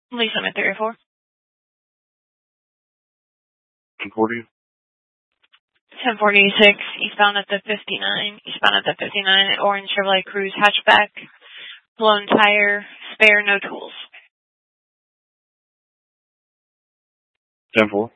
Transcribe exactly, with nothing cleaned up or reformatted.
Lisa, I'm at three or four. ten forty. ten forty-six, eastbound at the fifty-nine. Eastbound at the fifty-nine, orange Chevrolet Cruze hatchback. Blown tire, spare, no tools. ten four.